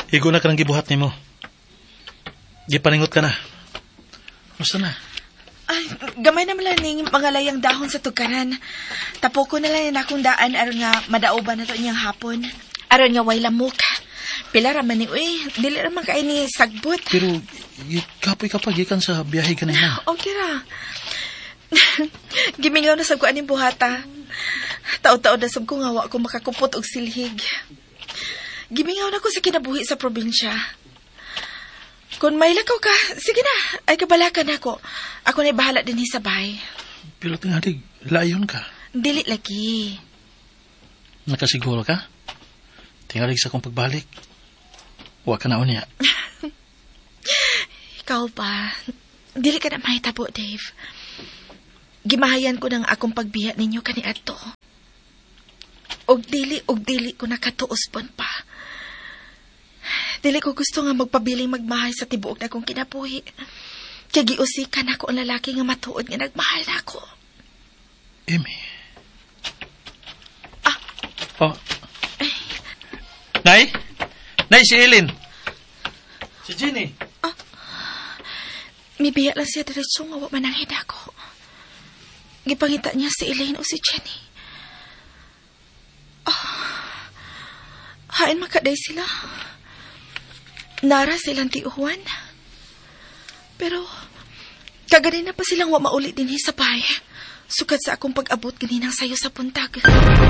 Igo na ka ng gibuhat ni mo. Gipaningot ka na. Musta na? Ay, gamay naman lang ning mga layang dahon sa tugaran. Tapo ko na lang na akong daan aron nga madaoban na to niyang hapon. Aron nga way lamok. Pila raman ni uy, dili raman kay ni sagbot. Pero kapoy-kapoy gikan sa biyahe kanina. Okay ra. Gimingaw na sab ko aning buhata. Taod-taod na sab ko nga wa ko makakupot og silhig. Gimingaw na ko sa kinabuhi sa probinsya. Kung may lakaw ka, sige na, ay kabalakan ako. Ako na'y bahala din sa bahay. Pero tingalig, layon ka. Dili lagi. Nakasiguro ka? Tingalig sa kong pagbalik. Huwag ka na unya. Ikaw pa, dili ka na mahitabo, Dave. Gimahayan ko ng akong pagbiya ninyo kaniadto. Og dili ko nakatuospon pa. Dili ko gusto nga magpabiling magmahal sa tibuok na kong kinabuhi. Kaya giusikan ako ang lalaki nga matuod nga nagmahal na ako. Amy. Oh. Nay? Nay, si Eileen. Si Jenny. Mibiya lang siya diretso nga wa man ang hidako. Gipangita niya si Eileen o si Jenny. Hain makaday sila. Nara silang tiuhan. Pero, kaganin na pa silang wa maulit din sa bahay. Sukad sa akong pag-abot ganinang sayo sa puntag.